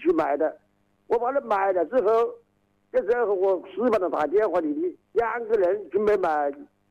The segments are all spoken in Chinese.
去买的。我把它买了之后，这时候我10把他打电话里的2个人准备买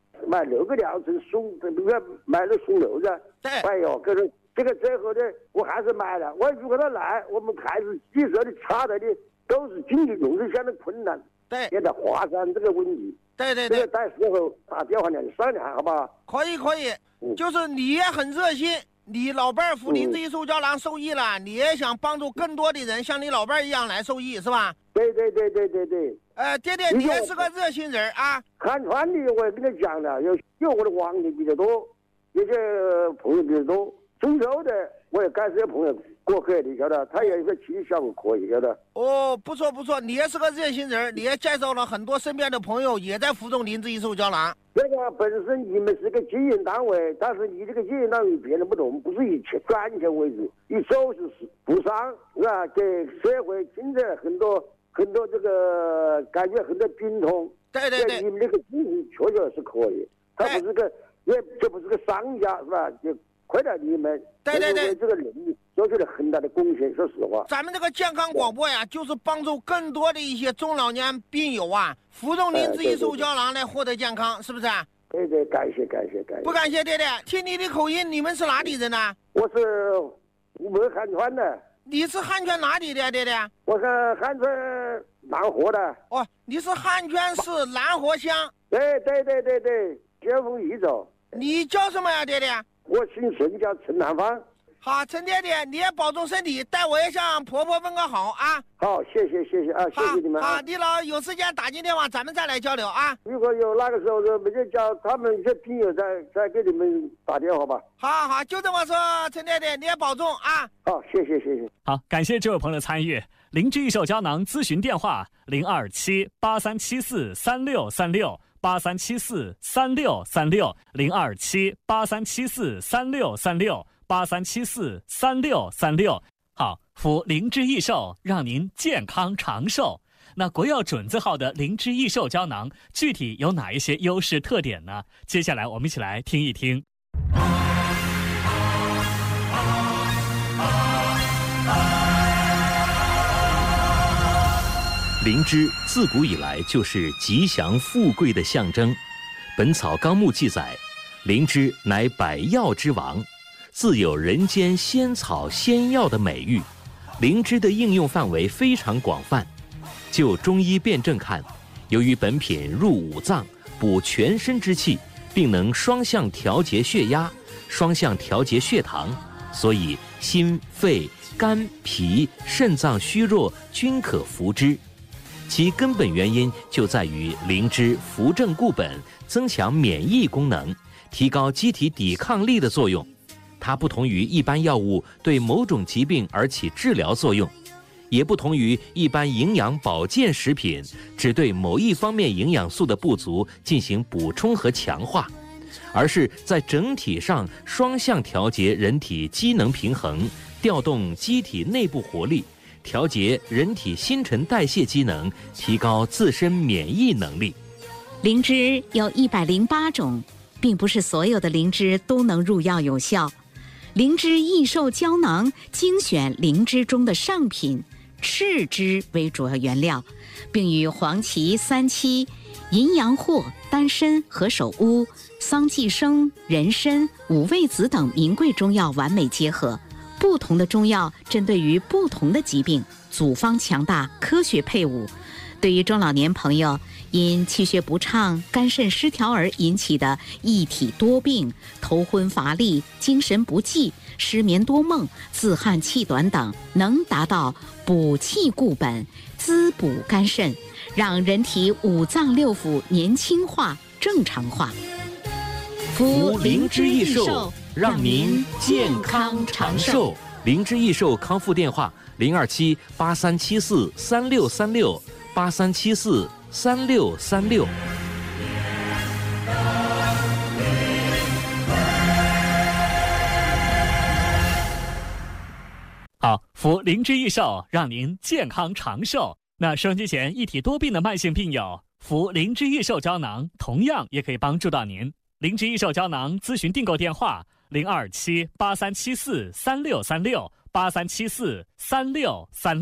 6个疗程送，这个买了送6个。 对。 哎呦，可是这个最后呢，我还是买了。我如果他来，我们开始棘手的差的都是经济用事上的困难。 对。 现在华山这个问题。 对。 这个到时候打电话来商量，好不好？ 可以。就是你也很热心。你老伴儿扶林志艺术胶囊受益了，你也想帮助更多的人像你老伴儿一样来受益，是吧？ 对。 爹爹，你也是个热心人啊。 看穿的我也跟他讲了，有我的网友比较多，有些朋友比较多。中州的我也感谢朋友过客的，晓得，他也有一个气象可以，晓得。 哦，不错，你也是个热心人，你也介绍了很多身边的朋友也在服用林志艺术胶囊。 这个本身你们是个经营单位，但是你这个经营单位变得不同，不是以赚钱为主，以收拾不商，是吧？给社会增添很多这个感觉很多病痛。 对。 你们这个经营确实是可以，他不是个这不是个商家，是吧？就亏了你们。 对。 为这个人做出了很大的贡献，说实话。 咱们这个健康广播呀，就是帮助更多的一些中老年病友啊，服用林志艺术胶囊来获得健康，是不是？ 对，感谢。 不感谢爹爹，听你的口音，你们是哪里人呢？ 我是湖北汉川的。 你是汉川哪里的爹爹？ 我是汉川南河的。 哦，你是汉川市南河乡。 对，先锋一走。 你叫什么呀，爹爹？ 我姓陈，叫陈南方。 好，陈爹爹，你也保重身体，代我也向婆婆问个好啊。 好，谢谢啊，谢谢你们。 好，你老有时间打进电话，咱们再来交流啊。 如果有那个时候没就叫他们这病友再给你们打电话吧。 好，就这么说，陈爹爹，你也保重啊。 好，谢谢。 好，感谢这位朋友的参与。林志艺术胶囊咨询电话027837433636，027837433636，83743636。好，服林志艺寿，让您健康长寿。那国药准字号的林志艺寿胶囊具体有哪一些优势特点呢？接下来我们一起来听一听。 灵芝自古以来就是吉祥富贵的象征，《本草纲目》记载，灵芝乃百药之王，自有人间仙草仙药的美誉。灵芝的应用范围非常广泛。就中医辨证看，由于本品入五脏，补全身之气，并能双向调节血压、双向调节血糖，所以心、肺、肝、脾、肾脏虚弱均可服之。其根本原因就在于灵芝扶正固本，增强免疫功能，提高机体抵抗力的作用。它不同于一般药物对某种疾病而起治疗作用，也不同于一般营养保健食品只对某一方面营养素的不足进行补充和强化，而是在整体上双向调节人体机能平衡，调动机体内部活力，调节人体新陈代谢机能，提高自身免疫能力。 灵芝有108种，并不是所有的灵芝都能入药有效。灵芝益寿胶囊精选灵芝中的上品，赤芝为主要原料，并与黄芪、三七、淫羊藿、丹参、何首乌、桑寄生、人参、五味子等名贵中药完美结合。不同的中药针对于不同的疾病，组方强大，科学配伍。对于中老年朋友因气血不畅、肝肾失调而引起的一体多病、头昏乏力、精神不济、失眠多梦、自汗气短等，能达到补气固本、滋补肝肾，让人体五脏六腑年轻化、正常化。 服灵芝益寿，让您健康长寿。灵芝益寿康复电话：0278374366，83743636。 好，服灵芝益寿，让您健康长寿。那收音机前一体多病的慢性病友，服灵芝益寿胶囊同样也可以帮助到您。灵芝益寿胶囊咨询订购电话：027837436636，83743636。